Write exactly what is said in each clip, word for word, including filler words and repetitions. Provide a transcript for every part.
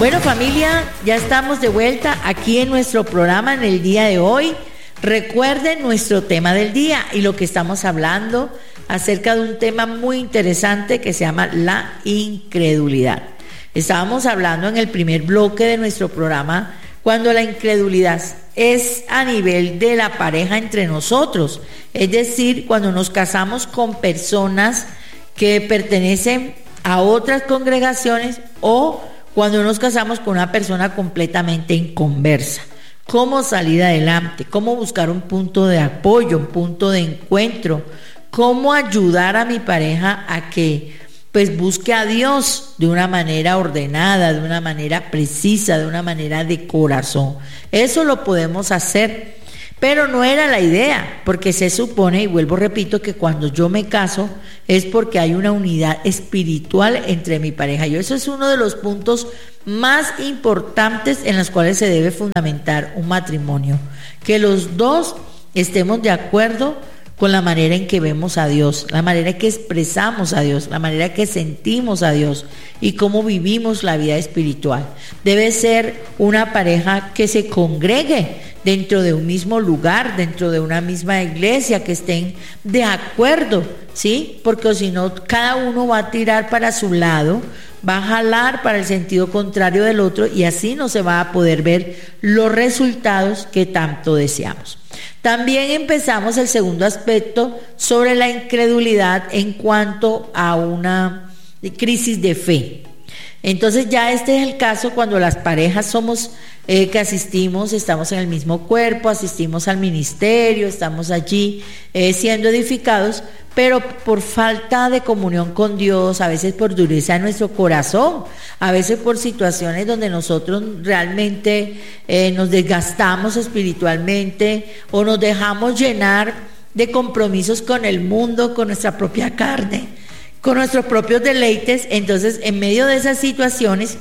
Bueno, familia, ya estamos de vuelta aquí en nuestro programa en el día de hoy. Recuerden nuestro tema del día y lo que estamos hablando acerca de un tema muy interesante que se llama la incredulidad. Estábamos hablando en el primer bloque de nuestro programa cuando la incredulidad es a nivel de la pareja entre nosotros, es decir, cuando nos casamos con personas que pertenecen a otras congregaciones o cuando nos casamos con una persona completamente inconversa. Cómo salir adelante, cómo buscar un punto de apoyo, un punto de encuentro, cómo ayudar a mi pareja a que pues busque a Dios de una manera ordenada, de una manera precisa, de una manera de corazón. Eso lo podemos hacer, pero no era la idea, porque se supone, y vuelvo repito, que cuando yo me caso es porque hay una unidad espiritual entre mi pareja. Y eso es uno de los puntos más importantes en los cuales se debe fundamentar un matrimonio, que los dos estemos de acuerdo con la manera en que vemos a Dios, la manera en que expresamos a Dios, la manera en que sentimos a Dios y cómo vivimos la vida espiritual. Debe ser una pareja que se congregue dentro de un mismo lugar, dentro de una misma iglesia, que estén de acuerdo, ¿sí? Porque si no, cada uno va a tirar para su lado, va a jalar para el sentido contrario del otro y así no se va a poder ver los resultados que tanto deseamos. También empezamos el segundo aspecto sobre la incredulidad en cuanto a una crisis de fe. Entonces ya este es el caso cuando las parejas somos eh, que asistimos, estamos en el mismo cuerpo, asistimos al ministerio, estamos allí eh, siendo edificados, pero por falta de comunión con Dios, a veces por dureza de nuestro corazón, a veces por situaciones donde nosotros realmente eh, nos desgastamos espiritualmente o nos dejamos llenar de compromisos con el mundo, con nuestra propia carne, con nuestros propios deleites. Entonces, en medio de esas situaciones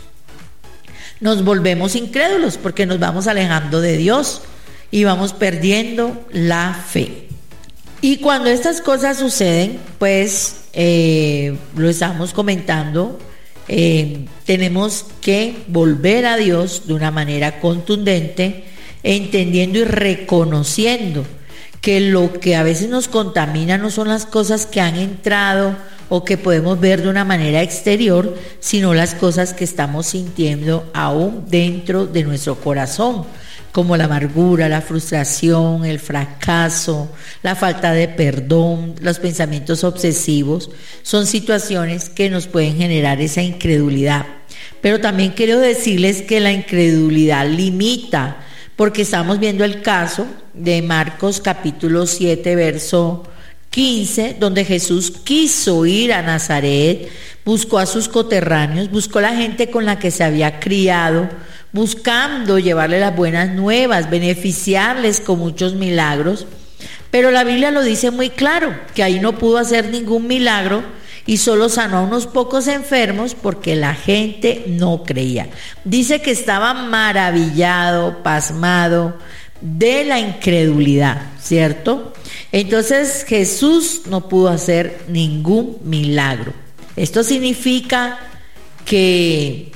nos volvemos incrédulos porque nos vamos alejando de Dios y vamos perdiendo la fe. Y cuando estas cosas suceden, pues eh, lo estamos comentando, eh, tenemos que volver a Dios de una manera contundente, entendiendo y reconociendo que lo que a veces nos contamina no son las cosas que han entrado o que podemos ver de una manera exterior, sino las cosas que estamos sintiendo aún dentro de nuestro corazón, como la amargura, la frustración, el fracaso, la falta de perdón, los pensamientos obsesivos. Son situaciones que nos pueden generar esa incredulidad. Pero también quiero decirles que la incredulidad limita, porque estamos viendo el caso de Marcos capítulo siete, verso quince, donde Jesús quiso ir a Nazaret, buscó a sus coterráneos, buscó a la gente con la que se había criado, buscando llevarle las buenas nuevas, beneficiarles con muchos milagros. Pero la Biblia lo dice muy claro, que ahí no pudo hacer ningún milagro y solo sanó a unos pocos enfermos porque la gente no creía. Dice que estaba maravillado, pasmado de la incredulidad, ¿cierto? Entonces Jesús no pudo hacer ningún milagro. Esto significa que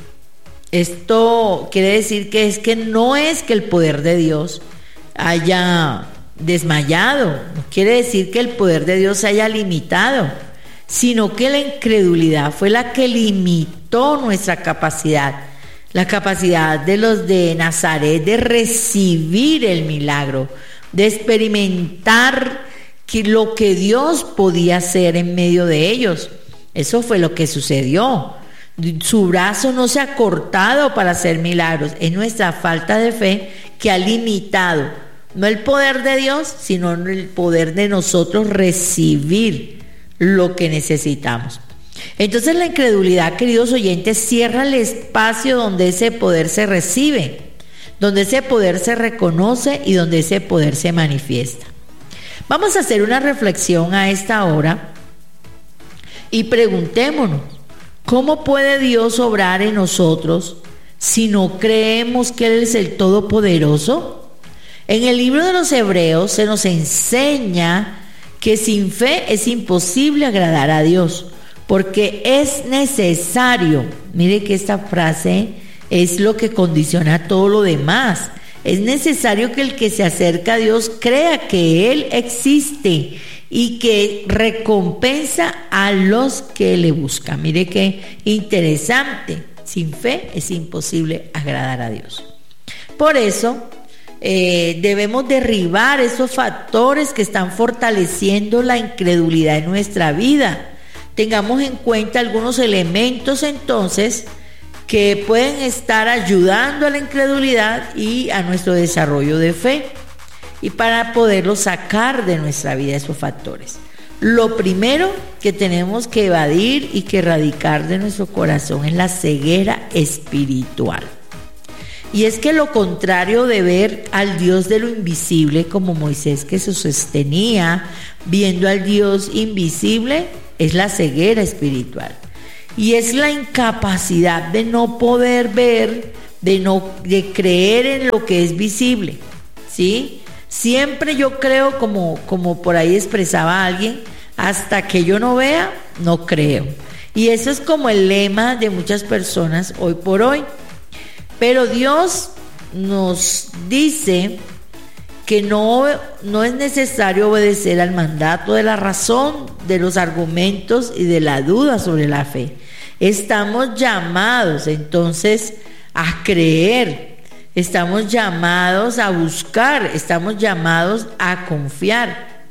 esto quiere decir que es que no es que el poder de Dios haya desmayado, no quiere decir que el poder de Dios se haya limitado, sino que la incredulidad fue la que limitó nuestra capacidad, la capacidad de los de Nazaret de recibir el milagro, de experimentar que lo que Dios podía hacer en medio de ellos. Eso fue lo que sucedió. Su brazo no se ha cortado para hacer milagros. Es nuestra falta de fe que ha limitado, no el poder de Dios, sino el poder de nosotros recibir lo que necesitamos. Entonces la incredulidad, queridos oyentes, cierra el espacio donde ese poder se recibe, donde ese poder se reconoce y donde ese poder se manifiesta. Vamos a hacer una reflexión a esta hora y preguntémonos, ¿cómo puede Dios obrar en nosotros si no creemos que Él es el Todopoderoso? En el libro de los Hebreos se nos enseña que sin fe es imposible agradar a Dios, porque es necesario, mire que esta frase es lo que condiciona todo lo demás. Es necesario que el que se acerca a Dios crea que Él existe y que recompensa a los que le buscan. Mire qué interesante. Sin fe es imposible agradar a Dios. Por eso eh, debemos derribar esos factores que están fortaleciendo la incredulidad en nuestra vida. Tengamos en cuenta algunos elementos entonces que pueden estar ayudando a la incredulidad y a nuestro desarrollo de fe, y para poderlo sacar de nuestra vida esos factores. Lo primero que tenemos que evadir y que erradicar de nuestro corazón es la ceguera espiritual. Y es que lo contrario de ver al Dios de lo invisible, como Moisés que se sostenía viendo al Dios invisible, es la ceguera espiritual. Y es la incapacidad de no poder ver, de no de creer en lo que es visible, ¿sí? Siempre yo creo, como, como por ahí expresaba alguien, hasta que yo no vea, no creo. Y eso es como el lema de muchas personas hoy por hoy. Pero Dios nos dice que no, no es necesario obedecer al mandato de la razón, de los argumentos y de la duda sobre la fe. Estamos llamados entonces a creer, estamos llamados a buscar, estamos llamados a confiar.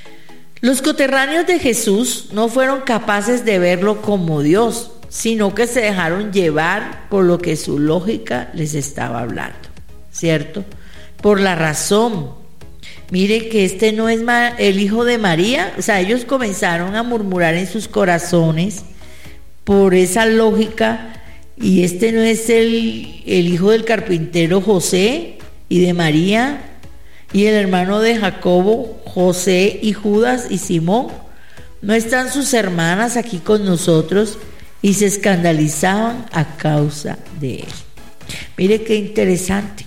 Los coterráneos de Jesús no fueron capaces de verlo como Dios, sino que se dejaron llevar por lo que su lógica les estaba hablando, ¿cierto? Por la razón. Mire que este no es el hijo de María. O sea, ellos comenzaron a murmurar en sus corazones por esa lógica, y este no es el, el hijo del carpintero José y de María, y el hermano de Jacobo, José y Judas y Simón. ¿No están sus hermanas aquí con nosotros? Y se escandalizaban a causa de él. Mire qué interesante.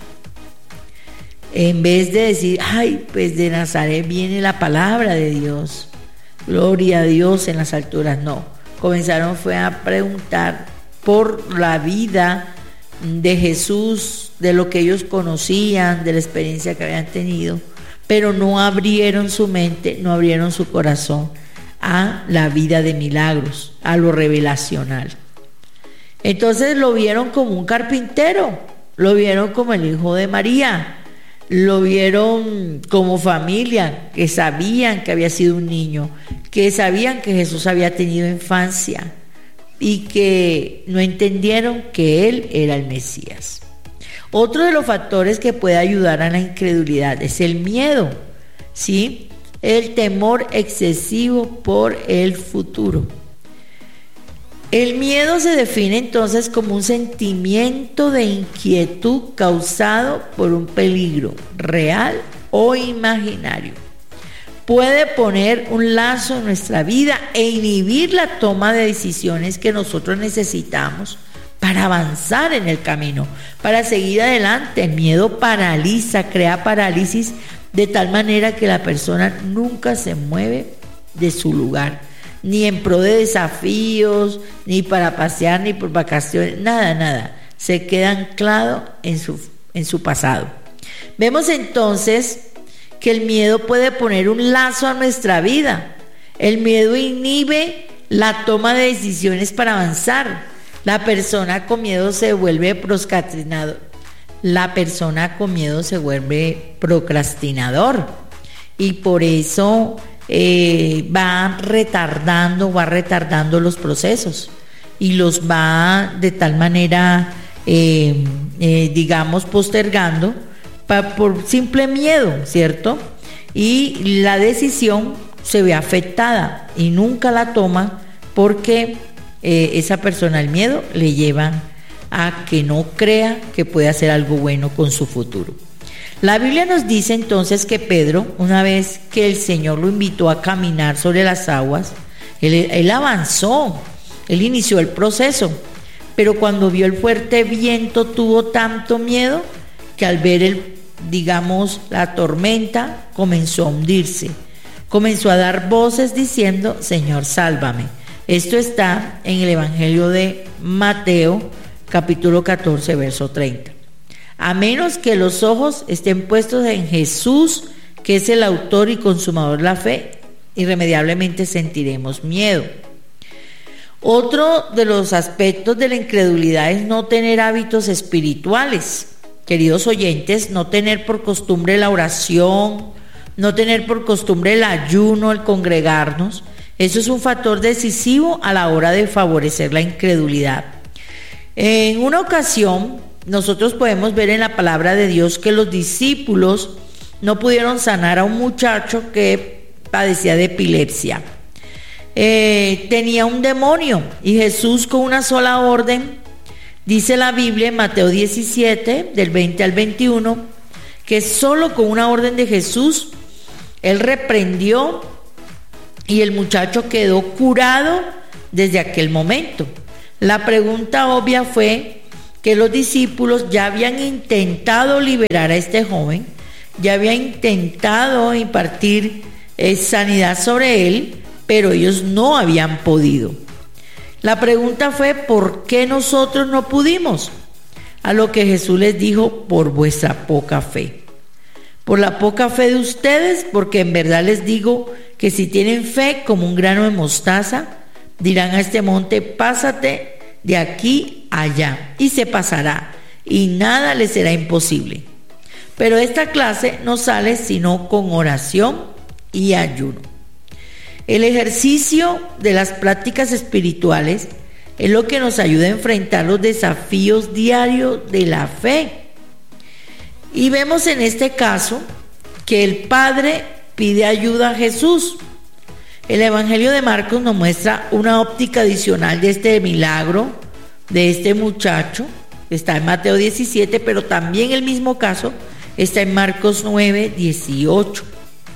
En vez de decir, ay, pues de Nazaret viene la palabra de Dios, gloria a Dios en las alturas, no. Comenzaron fue a preguntar por la vida de Jesús, de lo que ellos conocían, de la experiencia que habían tenido, pero no abrieron su mente, no abrieron su corazón a la vida de milagros, a lo revelacional. Entonces lo vieron como un carpintero, lo vieron como el hijo de María, lo vieron como familia, que sabían que había sido un niño, que sabían que Jesús había tenido infancia y que no entendieron que Él era el Mesías. Otro de los factores que puede ayudar a la incredulidad es el miedo, ¿sí? El temor excesivo por el futuro. El miedo se define entonces como un sentimiento de inquietud causado por un peligro real o imaginario. Puede poner un lazo en nuestra vida e inhibir la toma de decisiones que nosotros necesitamos para avanzar en el camino, para seguir adelante. El miedo paraliza, crea parálisis de tal manera que la persona nunca se mueve de su lugar, ni en pro de desafíos, ni para pasear, ni por vacaciones, nada, nada. Se queda anclado en su, en su pasado. Vemos entonces que el miedo puede poner un lazo a nuestra vida. El miedo inhibe la toma de decisiones para avanzar. La persona con miedo se vuelve procrastinador. La persona con miedo se vuelve procrastinador. Y por eso Eh, va retardando, va retardando los procesos y los va de tal manera, eh, eh, digamos, postergando pa, por simple miedo, ¿cierto? Y la decisión se ve afectada y nunca la toma porque eh, esa persona, el miedo, le lleva a que no crea que puede hacer algo bueno con su futuro. La Biblia nos dice entonces que Pedro, una vez que el Señor lo invitó a caminar sobre las aguas, él, él avanzó, él inició el proceso, pero cuando vio el fuerte viento tuvo tanto miedo que al ver el, digamos, la tormenta comenzó a hundirse, comenzó a dar voces diciendo, Señor, sálvame. Esto está en el Evangelio de Mateo, capítulo catorce, verso treinta. A menos que los ojos estén puestos en Jesús, que es el autor y consumador de la fe, irremediablemente sentiremos miedo. Otro de los aspectos de la incredulidad es no tener hábitos espirituales. Queridos oyentes, no tener por costumbre la oración, no tener por costumbre el ayuno, el congregarnos. Eso es un factor decisivo a la hora de favorecer la incredulidad. En una ocasión, nosotros podemos ver en la palabra de Dios que los discípulos no pudieron sanar a un muchacho que padecía de epilepsia. Eh, tenía un demonio y Jesús, con una sola orden, dice la Biblia en Mateo diecisiete, del veinte al veintiuno, que solo con una orden de Jesús, Él reprendió y el muchacho quedó curado desde aquel momento. La pregunta obvia fue que los discípulos ya habían intentado liberar a este joven, ya habían intentado impartir eh, sanidad sobre él, pero ellos no habían podido. La pregunta fue: ¿por qué nosotros no pudimos? A lo que Jesús les dijo: por vuestra poca fe. Por la poca fe de ustedes, porque en verdad les digo que si tienen fe como un grano de mostaza, dirán a este monte: pásate de aquí a allá, y se pasará, y nada les será imposible. Pero esta clase no sale sino con oración y ayuno. El ejercicio de las prácticas espirituales es lo que nos ayuda a enfrentar los desafíos diarios de la fe. Y vemos en este caso que el Padre pide ayuda a Jesús. El Evangelio de Marcos nos muestra una óptica adicional de este milagro, de este muchacho. Está en Mateo diecisiete, pero también el mismo caso está en Marcos nueve, dieciocho.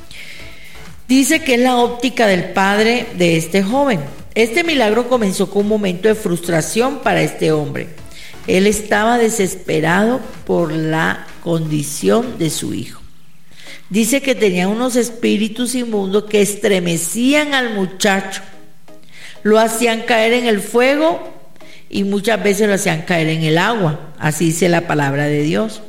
Dice que es la óptica del padre de este joven. Este milagro comenzó con un momento de frustración para este hombre. Él estaba desesperado por la condición de su hijo. Dice que tenía unos espíritus inmundos que estremecían al muchacho, lo hacían caer en el fuego y muchas veces lo hacían caer en el agua. Así dice la palabra de Dios.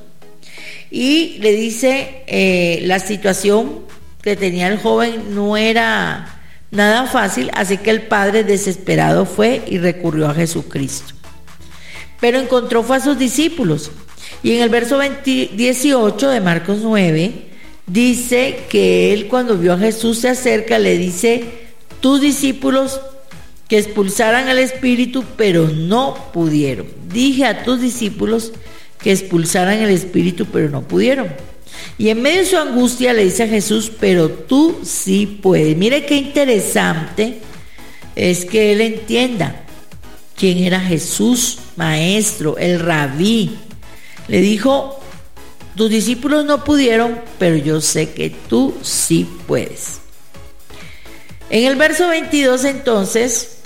Y le dice eh, la situación que tenía el joven no era nada fácil, así que el padre, desesperado, fue y recurrió a Jesucristo. Pero encontró fue a sus discípulos, y en el verso veinte, dieciocho de Marcos nueve dice que él, cuando vio a Jesús se acerca, le dice: tus discípulos que expulsaran al espíritu, pero no pudieron. Dije a tus discípulos que expulsaran el espíritu, pero no pudieron. Y en medio de su angustia le dice a Jesús: pero tú sí puedes. Mire qué interesante es que él entienda quién era Jesús, maestro, el rabí. Le dijo: tus discípulos no pudieron, pero yo sé que tú sí puedes. En el verso veintidós entonces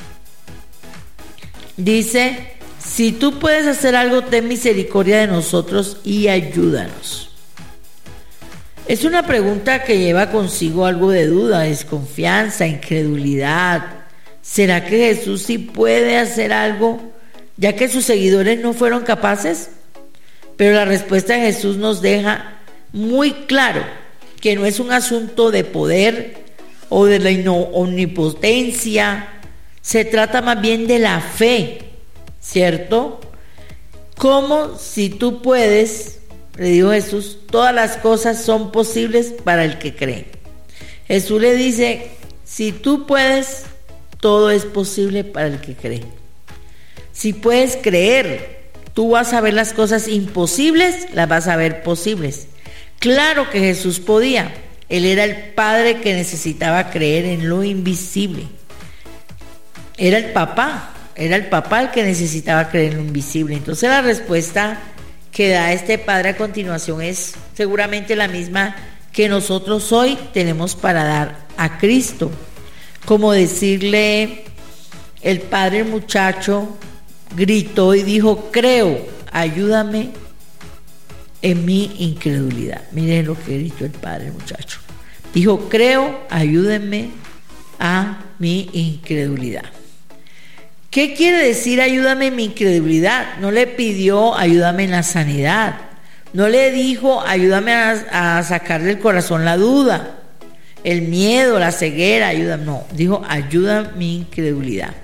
dice: si tú puedes hacer algo, ten misericordia de nosotros y ayúdanos. Es una pregunta que lleva consigo algo de duda, desconfianza, incredulidad. ¿Será que Jesús sí puede hacer algo, ya que sus seguidores no fueron capaces? Pero la respuesta de Jesús nos deja muy claro que no es un asunto de poder o de la omnipotencia, se trata más bien de la fe, ¿cierto? Como si tú puedes, le dijo Jesús, todas las cosas son posibles para el que cree. Jesús le dice: si tú puedes, todo es posible para el que cree. Si puedes creer, tú vas a ver las cosas imposibles, las vas a ver posibles. Claro que Jesús podía. Él era el Padre que necesitaba creer en lo invisible. Era el papá, era el papá el que necesitaba creer en lo invisible. Entonces la respuesta que da este Padre a continuación es seguramente la misma que nosotros hoy tenemos para dar a Cristo. Como decirle, el padre, el muchacho gritó y dijo: creo, ayúdame en mi incredulidad. Miren lo que gritó el padre, el muchacho. Dijo: creo, ayúdenme a mi incredulidad. ¿Qué quiere decir ayúdame en mi incredulidad? No le pidió ayúdame en la sanidad. No le dijo ayúdame a, a sacar del corazón la duda, el miedo, la ceguera, ayúdame. No, dijo ayuda mi incredulidad.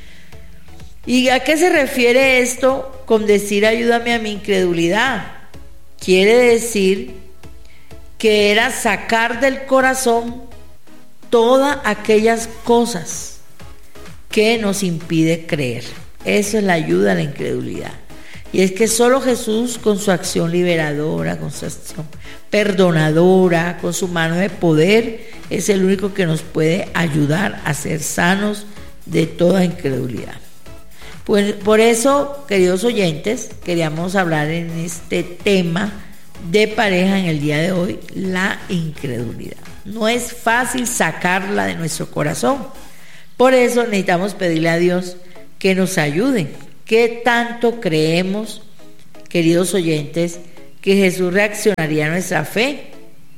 ¿Y a qué se refiere esto con decir ayúdame a mi incredulidad? Quiere decir que era sacar del corazón todas aquellas cosas que nos impide creer. Eso es la ayuda a la incredulidad. Y es que solo Jesús, con su acción liberadora, con su acción perdonadora, con su mano de poder, es el único que nos puede ayudar a ser sanos de toda incredulidad. Pues por eso, queridos oyentes, queríamos hablar en este tema de pareja en el día de hoy, la incredulidad. No es fácil sacarla de nuestro corazón. Por eso necesitamos pedirle a Dios que nos ayude. ¿Qué tanto creemos, queridos oyentes, que Jesús reaccionaría a nuestra fe?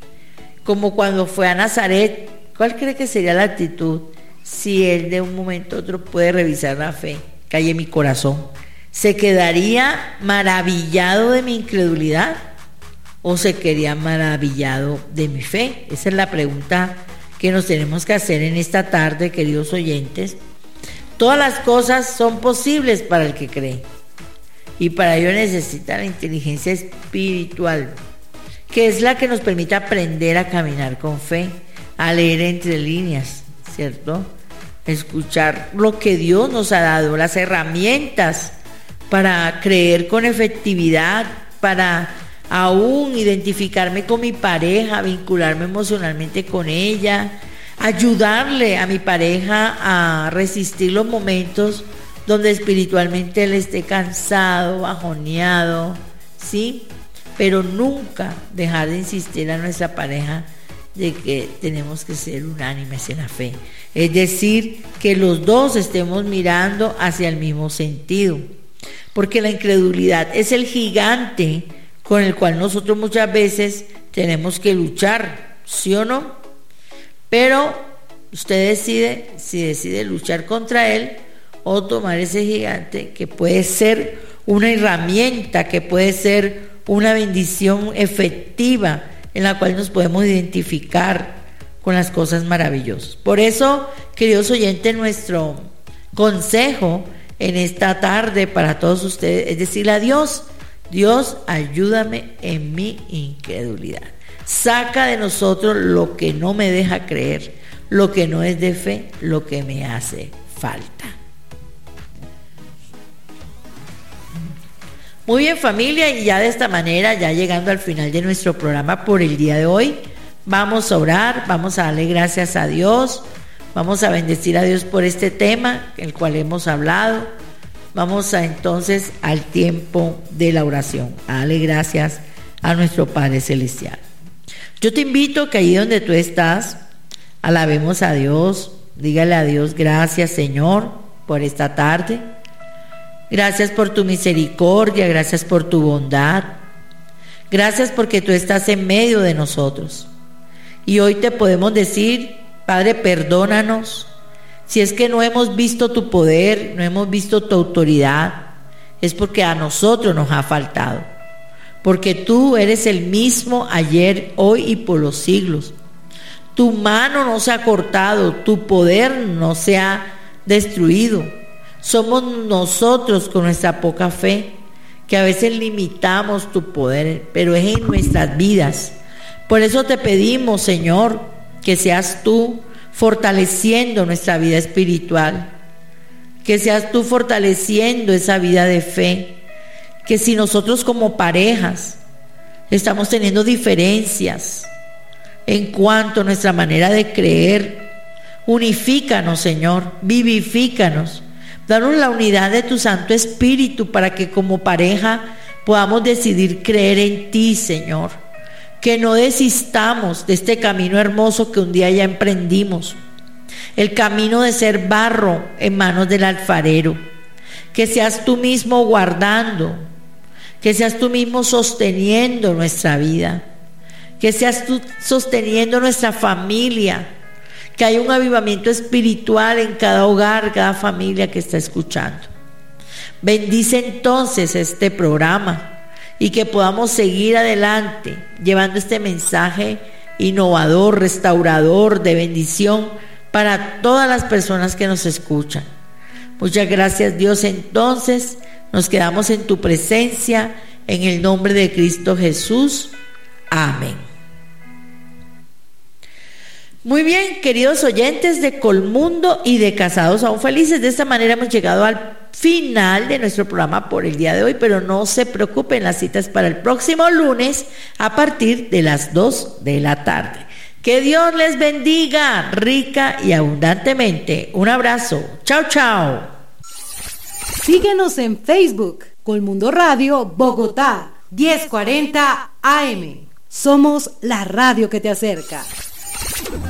Como cuando fue a Nazaret, ¿cuál cree que sería la actitud si Él de un momento a otro puede revisar la fe que hay en mi corazón? ¿Se quedaría maravillado de mi incredulidad o se quedaría maravillado de mi fe? Esa es la pregunta que nos tenemos que hacer en esta tarde, queridos oyentes. Todas las cosas son posibles para el que cree, y para ello necesita la inteligencia espiritual, que es la que nos permite aprender a caminar con fe, a leer entre líneas, ¿cierto? Escuchar lo que Dios nos ha dado, las herramientas para creer con efectividad, para aún identificarme con mi pareja, vincularme emocionalmente con ella, ayudarle a mi pareja a resistir los momentos donde espiritualmente él esté cansado, bajoneado, ¿sí? Pero nunca dejar de insistir a nuestra pareja de que tenemos que ser unánimes en la fe. Es decir, que los dos estemos mirando hacia el mismo sentido. Porque la incredulidad es el gigante con el cual nosotros muchas veces tenemos que luchar, ¿sí o no? Pero usted decide si decide luchar contra él o tomar ese gigante que puede ser una herramienta, que puede ser una bendición efectiva en la cual nos podemos identificar con las cosas maravillosas. Por eso, queridos oyentes, nuestro consejo en esta tarde para todos ustedes es decirle a Dios: Dios, ayúdame en mi incredulidad. Saca de nosotros lo que no me deja creer, lo que no es de fe, lo que me hace falta. Muy bien, familia, y ya de esta manera, ya llegando al final de nuestro programa por el día de hoy, vamos a orar, vamos a darle gracias a Dios, vamos a bendecir a Dios por este tema, el cual hemos hablado. Vamos a entonces al tiempo de la oración, a darle gracias a nuestro Padre Celestial. Yo te invito que ahí donde tú estás, alabemos a Dios, dígale a Dios: gracias, Señor, por esta tarde. Gracias por tu misericordia, gracias por tu bondad. Gracias porque tú estás en medio de nosotros. Y hoy te podemos decir: Padre, perdónanos si es que no hemos visto tu poder, no hemos visto tu autoridad. Es porque a nosotros nos ha faltado. Porque tú eres el mismo ayer, hoy y por los siglos. Tu mano no se ha cortado, tu poder no se ha destruido. Somos nosotros con nuestra poca fe que a veces limitamos tu poder, pero es en nuestras vidas. Por eso te pedimos, Señor, que seas tú fortaleciendo nuestra vida espiritual, que seas tú fortaleciendo esa vida de fe, que si nosotros como parejas estamos teniendo diferencias en cuanto a nuestra manera de creer, unifícanos, Señor, vivifícanos. Danos la unidad de tu Santo Espíritu para que como pareja podamos decidir creer en ti, Señor. Que no desistamos de este camino hermoso que un día ya emprendimos. El camino de ser barro en manos del alfarero. Que seas tú mismo guardando. Que seas tú mismo sosteniendo nuestra vida. Que seas tú sosteniendo nuestra familia. que haya un avivamiento espiritual en cada hogar, cada familia que está escuchando. Bendice entonces este programa y que podamos seguir adelante llevando este mensaje innovador, restaurador, de bendición para todas las personas que nos escuchan. Muchas gracias, Dios. Entonces nos quedamos en tu presencia, en el nombre de Cristo Jesús. Amén. Muy bien, queridos oyentes de Colmundo y de Casados Aún Felices, de esta manera hemos llegado al final de nuestro programa por el día de hoy, pero no se preocupen, la cita es para el próximo lunes a partir de las dos de la tarde. Que Dios les bendiga rica y abundantemente. Un abrazo. Chao, chao. Síguenos en Facebook, Colmundo Radio Bogotá, diez cuarenta A M. Somos la radio que te acerca.